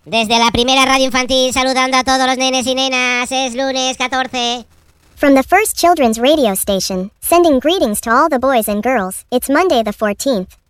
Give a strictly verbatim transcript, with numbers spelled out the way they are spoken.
Desde la primera radio infantil, saludando a todos los nenes y nenas, es lunes catorce. From the first children's radio station, sending greetings to all the boys and girls, it's Monday the fourteenth.